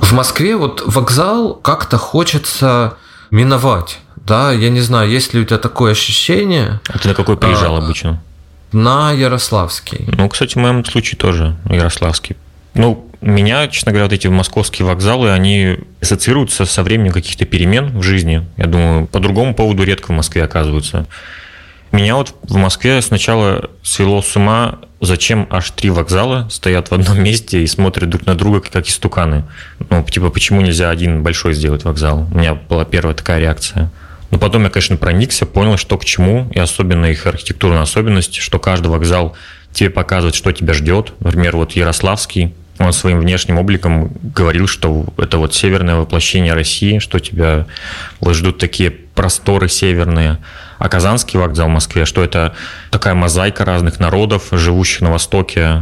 В Москве вот вокзал как-то хочется миновать. Да, я не знаю, есть ли у тебя такое ощущение. А ты на какой приезжал обычно? На Ярославский. Ну, кстати, в моем случае тоже Ярославский. Ну, меня, честно говоря, вот эти московские вокзалы, они ассоциируются со временем каких-то перемен в жизни. Я думаю, по другому поводу редко в Москве оказываются. Меня вот в Москве сначала свело с ума, зачем аж 3 вокзала стоят в одном месте и смотрят друг на друга, как истуканы. Ну, типа, почему нельзя один большой сделать вокзал? У меня была первая такая реакция. Но потом я, конечно, проникся, понял, что к чему, и особенно их архитектурная особенность, что каждый вокзал тебе показывает, что тебя ждет. Например, вот Ярославский, он своим внешним обликом говорил, что это вот северное воплощение России, что тебя вот ждут такие просторы северные. А Казанский вокзал в Москве, что это такая мозаика разных народов, живущих на Востоке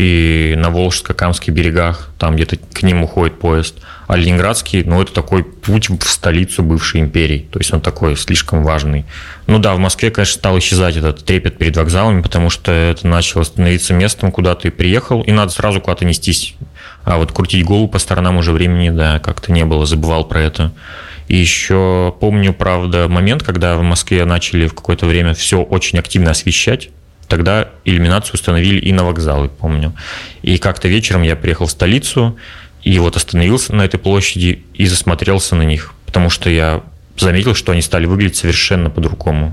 и на Волжско-Камских берегах, там где-то к ним уходит поезд. А Ленинградский, ну, это такой путь в столицу бывшей империи, то есть он такой слишком важный. Ну да, в Москве, конечно, стал исчезать этот трепет перед вокзалами, потому что это начало становиться местом, куда ты приехал, и надо сразу куда-то нестись. А вот крутить голову по сторонам уже времени, да, как-то не было, забывал про это. И еще помню, правда, момент, когда в Москве начали в какое-то время все очень активно освещать. Тогда иллюминацию установили и на вокзалы, помню. И как-то вечером я приехал в столицу, и вот остановился на этой площади и засмотрелся на них, потому что я заметил, что они стали выглядеть совершенно по-другому.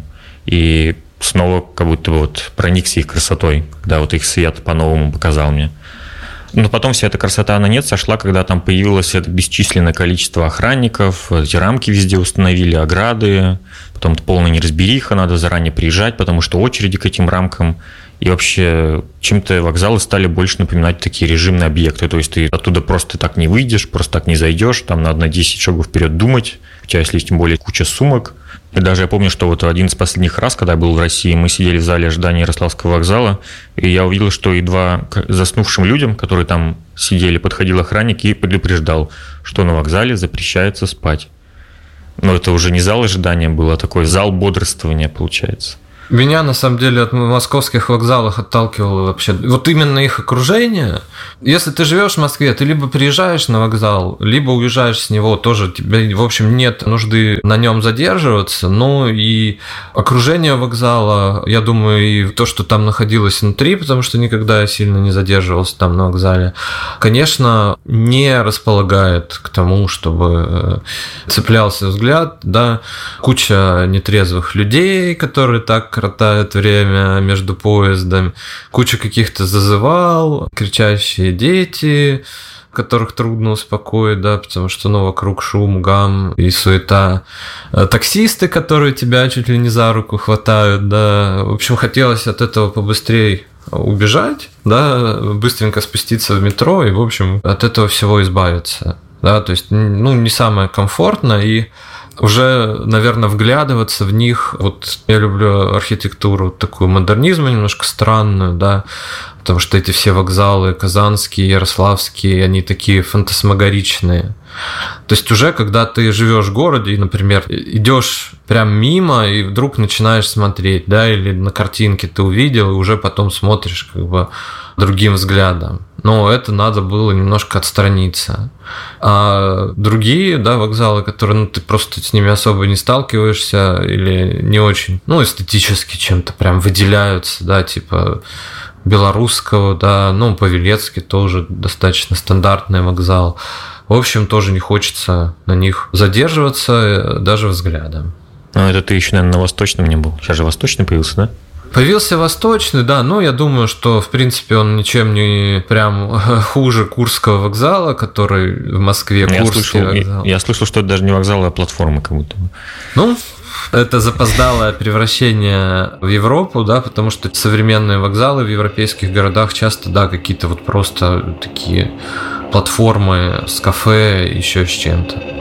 И снова как будто бы вот проникся их красотой, когда вот их свет по-новому показал мне. Но потом вся эта красота на нет сошла, когда там появилось это бесчисленное количество охранников, эти рамки везде установили, ограды, потом полная неразбериха, надо заранее приезжать, потому что очереди к этим рамкам. И вообще чем-то вокзалы стали больше напоминать такие режимные объекты, то есть ты оттуда просто так не выйдешь, просто так не зайдешь, там надо на 10 шагов вперед думать, у тебя если тем более куча сумок. И даже я помню, что вот один из последних раз, когда я был в России, мы сидели в зале ожидания Ярославского вокзала, и я увидел, что едва к заснувшим людям, которые там сидели, подходил охранник и предупреждал, что на вокзале запрещается спать. Но это уже не зал ожидания был, а такой зал бодрствования, получается. Меня, на самом деле, от московских вокзалов отталкивало вообще вот именно их окружение. Если ты живешь в Москве, ты либо приезжаешь на вокзал, либо уезжаешь с него, тоже тебе, в общем, нет нужды на нем задерживаться. Ну и окружение вокзала, я думаю, и то, что там находилось внутри, потому что никогда я сильно не задерживался там на вокзале, конечно, не располагает к тому, чтобы цеплялся взгляд, да, куча нетрезвых людей, которые так коротают время между поездами, куча каких-то зазывал, кричащие дети, которых трудно успокоить, да, потому что, ну, вокруг шум, гам и суета. Таксисты, которые тебя чуть ли не за руку хватают, да. В общем, хотелось от этого побыстрее убежать, да, быстренько спуститься в метро и, в общем, от этого всего избавиться, да, то есть, ну, не самое комфортное, и уже, наверное, вглядываться в них. Вот я люблю архитектуру такую модернизма, немножко странную, да, потому что эти все вокзалы казанские, ярославские, они такие фантасмагоричные. То есть уже когда ты живешь в городе и, например, идешь прям мимо и вдруг начинаешь смотреть, да, или на картинке ты увидел и уже потом смотришь как бы другим взглядом. Но это надо было немножко отстраниться. А другие, да, вокзалы, которые, ну, ты просто с ними особо не сталкиваешься или не очень, ну, эстетически чем-то прям выделяются, да, типа Белорусского, да, ну, Павелецкий тоже достаточно стандартный вокзал. В общем, тоже не хочется на них задерживаться даже взглядом. Ну, это ты еще, наверное, на Восточном не был. Сейчас же Восточный появился, да? Появился Восточный, да, но я думаю, что, в принципе, он ничем не прям хуже Курского вокзала, который в Москве, Курский вокзал. Я слышал, что это даже не вокзал, а платформа как будто бы. Ну, это запоздалое превращение в Европу, да, потому что современные вокзалы в европейских городах часто, да, какие-то вот просто такие платформы с кафе, еще с чем-то.